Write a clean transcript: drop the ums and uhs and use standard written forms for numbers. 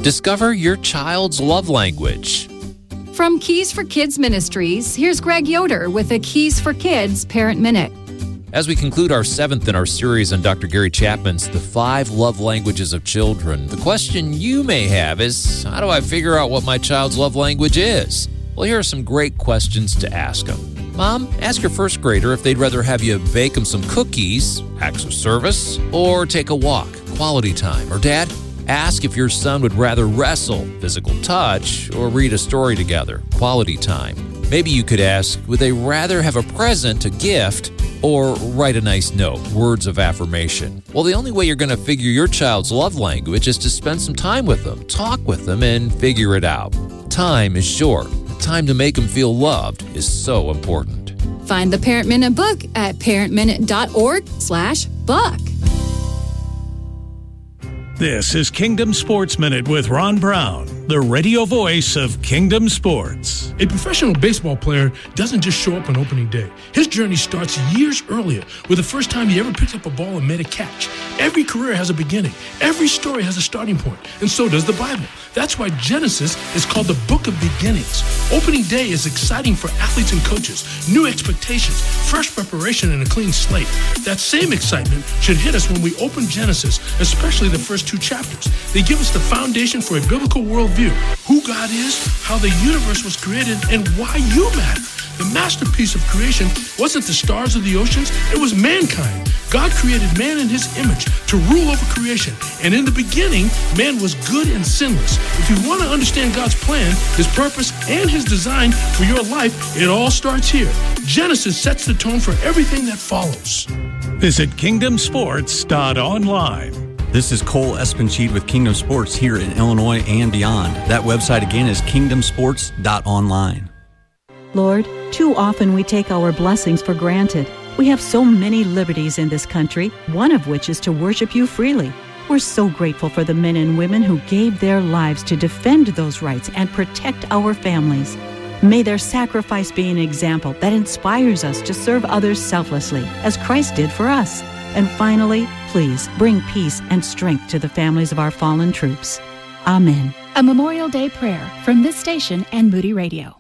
Discover your child's love language. From Keys for Kids Ministries, here's Greg Yoder with a Keys for Kids Parent Minute. As we conclude our 7th in our series on Dr. Gary Chapman's The 5 Love Languages of Children, the question you may have is, how do I figure out what my child's love language is? Well, here are some great questions to ask them. Mom, ask your first grader if they'd rather have you bake them some cookies, acts of service, or take a walk, quality time. Or Dad, ask if your son would rather wrestle, physical touch, or read a story together, quality time. Maybe you could ask, would they rather have a present, a gift, or write a nice note, words of affirmation? Well, the only way you're going to figure your child's love language is to spend some time with them, talk with them, and figure it out. Time is short. The time to make them feel loved is so important. Find the Parent Minute book at parentminute.org/book. This is Kingdom Sports Minute with Ron Brown, the radio voice of Kingdom Sports. A professional baseball player doesn't just show up on opening day. His journey starts years earlier with the first time he ever picked up a ball and made a catch. Every career has a beginning. Every story has a starting point, and so does the Bible. That's why Genesis is called the Book of Beginnings. Opening day is exciting for athletes and coaches. New expectations, fresh preparation, and a clean slate. That same excitement should hit us when we open Genesis, especially the first 2 chapters. They give us the foundation for a biblical worldview, who God is, how the universe was created, and why you matter. The masterpiece of creation wasn't the stars or the oceans, it was mankind. God created man in his image to rule over creation. And in the beginning, man was good and sinless. If you want to understand God's plan, his purpose, and his design for your life, it all starts here. Genesis sets the tone for everything that follows. Visit kingdomsports.online. This is Cole Espencheed with Kingdom Sports here in Illinois and beyond. That website again is kingdomsports.online. Lord, too often we take our blessings for granted. We have so many liberties in this country, one of which is to worship you freely. We're so grateful for the men and women who gave their lives to defend those rights and protect our families. May their sacrifice be an example that inspires us to serve others selflessly, as Christ did for us. And finally, please bring peace and strength to the families of our fallen troops. Amen. A Memorial Day prayer from this station and Moody Radio.